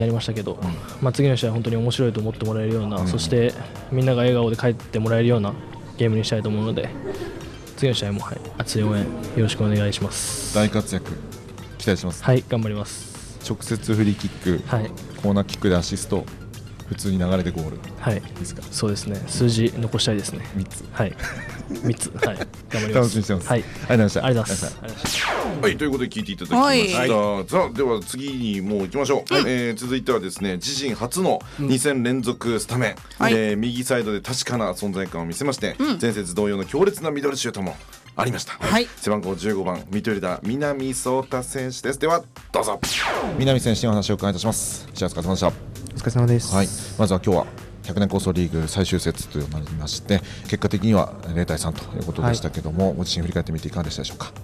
やりましたけど、次の試合は本当に面白いと思ってもらえるような、そしてみんなが笑顔で帰ってもらえるようなゲームにしたいと思うので、次の試合も、熱い応援よろしくお願いします。 大活躍期待します。 はい、頑張ります。 直接フリーキック、コーナーキックでアシスト、普通に流れでゴール、いいですか？ そうですね、数字残したいですね。 3つ、 3つ、頑張ります。 楽しみにしてます。 ありがとうございました。 はい、ということで聞いていただきました。さあ、では次にもう行きましょう。続いてはですね、自身初の2戦連続スタメン、右サイドで確かな存在感を見せまして、前節同様の強烈なミドルシュートもありました。背番号15番ミッドフィルダー南壮太選手です。ではどうぞ。 南選手にお話を伺いいたします。試合お疲れ様でした。 お疲れ様です。 まずは今日は100年構想リーグ最終節となりまして、結果的には0対3ということでしたけども、ご自身振り返ってみていかがでしたでしょうか？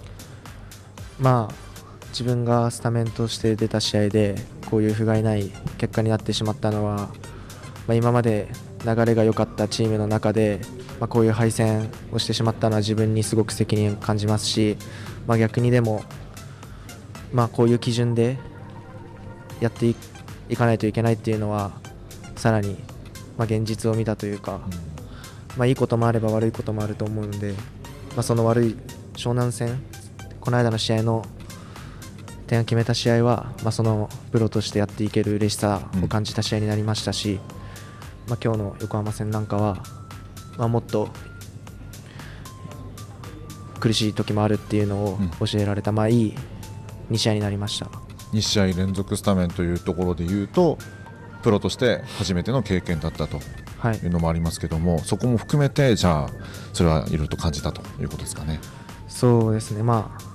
自分がスタメンとして出た試合でこういう不甲斐ない結果になってしまったのは、今まで流れが良かったチームの中で、こういう敗戦をしてしまったのは自分にすごく責任を感じますし、逆にでも、こういう基準でやっていかないといけないっていうのはさらに、現実を見たというか、いいこともあれば悪いこともあると思うので、その悪い湘南戦、この間の試合の点を決めた試合は、そのプロとしてやっていける嬉しさを感じた試合になりましたし、今日の横浜戦なんかは、もっと苦しい時もあるっていうのを教えられた、いい2試合になりました。 2試合連続スタメンというところでいうと、プロとして初めての経験だったというのもありますけども、そこも含めてじゃあそれはいろいろと感じたということですかね？ そうですね、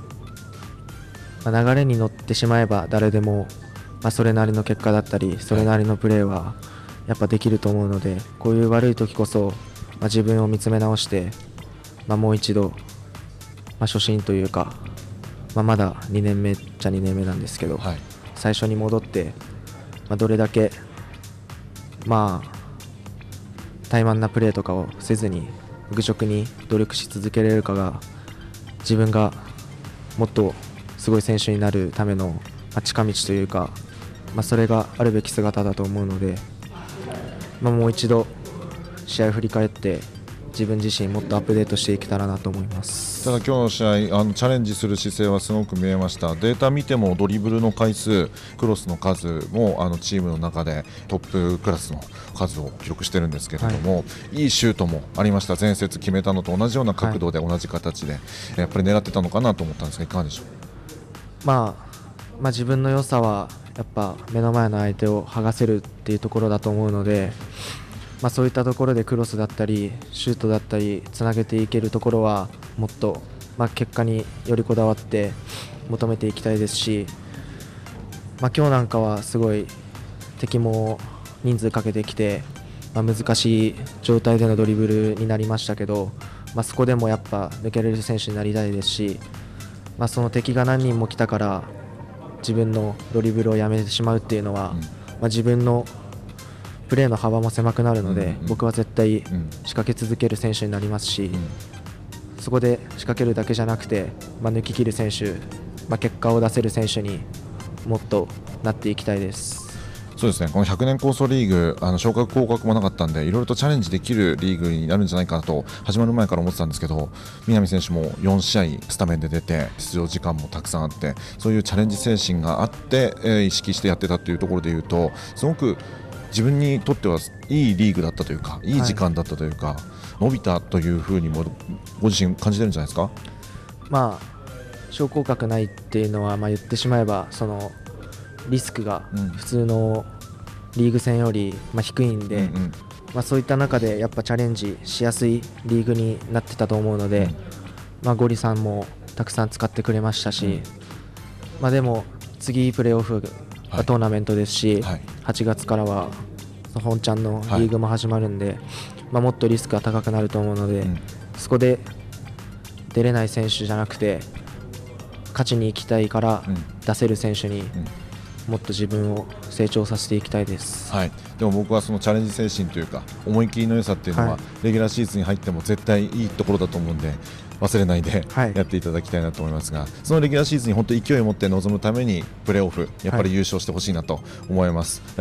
流れに乗ってしまえば誰でも、それなりの結果だったりそれなりのプレーはやっぱできると思うので、こういう悪い時こそ、自分を見つめ直して、もう一度、初心というか、まだ2年目っちゃ2年目なんですけど、最初に戻って、どれだけ怠慢なプレーとかをせずに愚直に努力し続けられるかが、自分がもっとすごい選手になるための近道というか、それがあるべき姿だと思うので、もう一度試合を振り返って自分自身もっとアップデートしていけたらなと思います。 ただ今日の試合、チャレンジする姿勢はすごく見えました。データ見てもドリブルの回数、クロスの数もチームの中でトップクラスの数を記録してるんですけれども、いいシュートもありました。前節決めたのと同じような角度で同じ形で、やっぱり狙ってたのかなと思ったんですが、いかがでしょう？自分の良さはやっぱ目の前の相手を剥がせるっていうところだと思うので、そういったところでクロスだったりシュートだったりつなげていけるところはもっと、結果によりこだわって求めていきたいですし、今日なんかはすごい敵も人数かけてきて、難しい状態でのドリブルになりましたけど、そこでもやっぱ抜けれる選手になりたいですし、その敵が何人も来たから自分のドリブルをやめてしまうっていうのは、自分のプレーの幅も狭くなるので、僕は絶対仕掛け続ける選手になりますし、そこで仕掛けるだけじゃなくて、抜き切る選手、結果を出せる選手にもっとなっていきたいです。 そうですね、この100年構想リーグ、昇格降格もなかったんで、いろいろとチャレンジできるリーグになるんじゃないかなと始まる前から思ってたんですけど、南選手も4試合スタメンで出て出場時間もたくさんあって、そういうチャレンジ精神があって、意識してやってたというところでいうと、すごく自分にとってはいいリーグだったというか、いい時間だったというか、伸びたというふうにもご自身感じてるんじゃないですか？ 昇降格ないっていうのは、言ってしまえばそのリスクが普通のリーグ戦より低いんで、そういった中でやっぱチャレンジしやすいリーグになってたと思うので、ゴリさんもたくさん使ってくれましたし、でも次プレーオフがトーナメントですし、8月からは本ちゃんのリーグも始まるんで、もっとリスクが高くなると思うので、そこで出れない選手じゃなくて勝ちに行きたいから出せる選手にもっと自分を成長させていきたいです。 はい、でも僕はそのチャレンジ精神というか思い切りの良さっていうのは、 はいレギュラーシーズンに入っても絶対いいところだと思うんで忘れないではいやっていただきたいなと思いますが、そのレギュラーシーズンに本当勢いを持って臨むためにプレーオフやっぱり優勝してほしいなと思います。